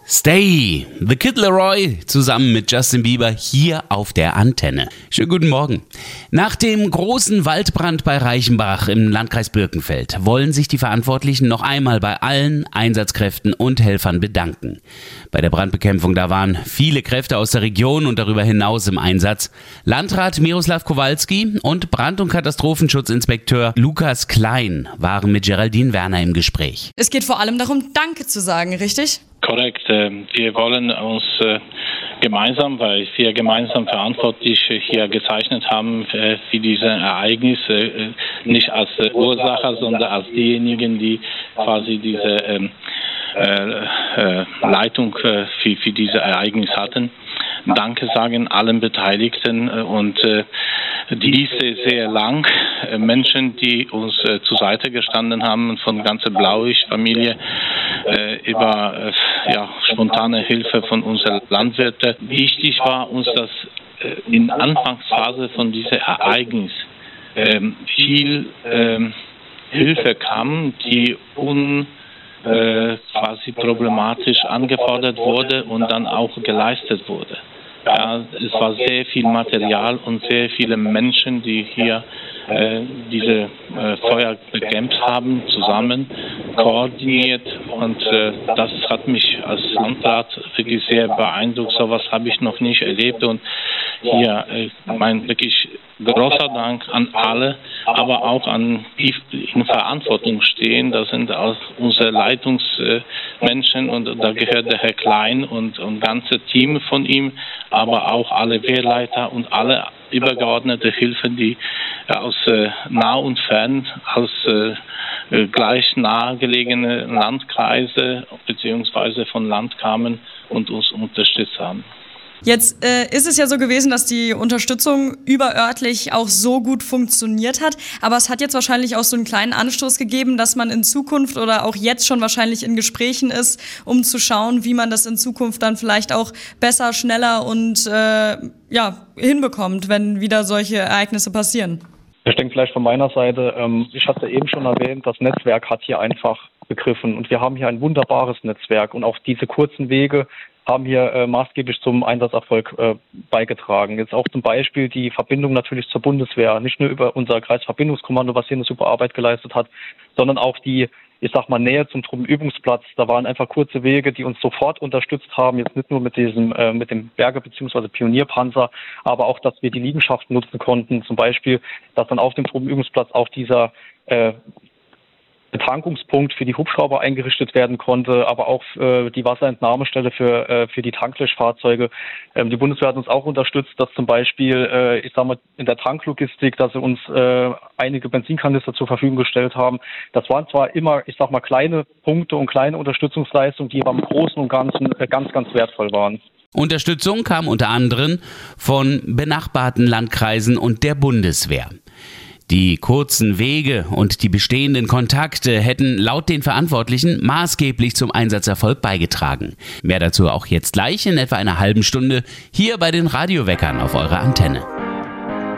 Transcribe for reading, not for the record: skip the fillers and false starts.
Stay, The Kid Laroi zusammen mit Justin Bieber hier auf der Antenne. Schönen guten Morgen. Nach dem großen Waldbrand bei Reichenbach im Landkreis Birkenfeld wollen sich die Verantwortlichen noch einmal bei allen Einsatzkräften und Helfern bedanken. Bei der Brandbekämpfung, da waren viele Kräfte aus der Region und darüber hinaus im Einsatz. Landrat Miroslav Kowalski und Brand- und Katastrophenschutzinspekteur Lukas Klein waren mit Geraldine Werner im Gespräch. Es geht vor allem darum, Danke zu sagen, richtig? Korrekt. Wir wollen uns gemeinsam, weil wir gemeinsam verantwortlich hier gezeichnet haben für diese Ereignisse, nicht als Ursacher, sondern als diejenigen, die quasi diese Leitung für diese Ereignisse hatten. Danke sagen allen Beteiligten und diese sehr lang Menschen, die uns zur Seite gestanden haben, von ganzer Blaulicht-Familie über spontane Hilfe von unseren Landwirten. Wichtig war uns, dass in Anfangsphase von diesem Ereignis viel Hilfe kam, die quasi problematisch angefordert wurde und dann auch geleistet wurde. Ja, es war sehr viel Material und sehr viele Menschen, die hier diese Feuer bekämpft haben, zusammen koordiniert, und das hat mich als Landrat wirklich sehr beeindruckt. So etwas habe ich noch nicht erlebt, und hier mein wirklich großer Dank an alle, aber auch an die in Verantwortung stehen. Das sind auch unsere Leitungsmenschen, und da gehört der Herr Klein und ganze Team von ihm, aber auch alle Wehrleiter und alle übergeordnete Hilfen, die aus nah und fern, aus gleich nahegelegene Landkreise bzw. von Land kamen und uns unterstützt haben. Jetzt ist es ja so gewesen, dass die Unterstützung überörtlich auch so gut funktioniert hat, aber es hat jetzt wahrscheinlich auch so einen kleinen Anstoß gegeben, dass man in Zukunft oder auch jetzt schon wahrscheinlich in Gesprächen ist, um zu schauen, wie man das in Zukunft dann vielleicht auch besser, schneller und hinbekommt, wenn wieder solche Ereignisse passieren. Ich denke vielleicht von meiner Seite, ich hatte eben schon erwähnt, das Netzwerk hat hier einfach begriffen, und wir haben hier ein wunderbares Netzwerk, und auch diese kurzen Wege haben hier maßgeblich zum Einsatzerfolg beigetragen. Jetzt auch zum Beispiel die Verbindung natürlich zur Bundeswehr, nicht nur über unser Kreisverbindungskommando, was hier eine super Arbeit geleistet hat, sondern auch die, Nähe zum Truppenübungsplatz. Da waren einfach kurze Wege, die uns sofort unterstützt haben, jetzt nicht nur mit dem Berge- bzw. Pionierpanzer, aber auch, dass wir die Liegenschaften nutzen konnten. Zum Beispiel, dass dann auf dem Truppenübungsplatz auch dieser Betankungspunkt für die Hubschrauber eingerichtet werden konnte, aber auch die Wasserentnahmestelle für die Tanklöschfahrzeuge. Die Bundeswehr hat uns auch unterstützt, dass zum Beispiel, in der Tanklogistik, dass sie uns einige Benzinkanister zur Verfügung gestellt haben. Das waren zwar immer, kleine Punkte und kleine Unterstützungsleistungen, die aber im Großen und Ganzen ganz, ganz wertvoll waren. Unterstützung kam unter anderem von benachbarten Landkreisen und der Bundeswehr. Die kurzen Wege und die bestehenden Kontakte hätten laut den Verantwortlichen maßgeblich zum Einsatzerfolg beigetragen. Mehr dazu auch jetzt gleich in etwa einer halben Stunde hier bei den Radioweckern auf eurer Antenne.